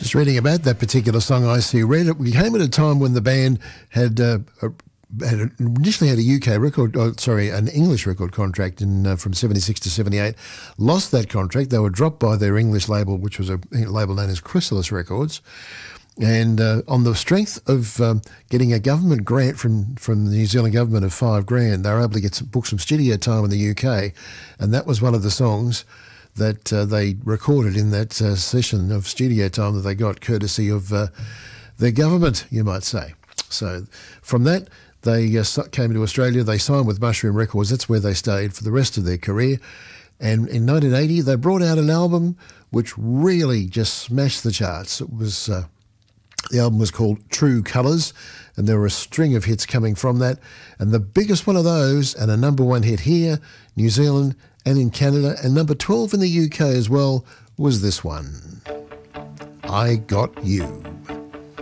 Just reading about that particular song, I See Red. It came at a time when the band had initially had a UK record, an English record contract from 76 to 78, lost that contract. They were dropped by their English label, which was a label known as Chrysalis Records. And on the strength of getting a government grant from the New Zealand government of $5,000, they were able to book some studio time in the UK. And that was one of the songs that they recorded in that session of studio time that they got courtesy of their government, you might say. So from that, they came to Australia. They signed with Mushroom Records. That's where they stayed for the rest of their career. And in 1980, they brought out an album which really just smashed the charts. It was the album was called True Colours, and there were a string of hits coming from that. And the biggest one of those, and a number one hit here, New Zealand and in Canada, and number 12 in the UK as well, was this one, I Got You.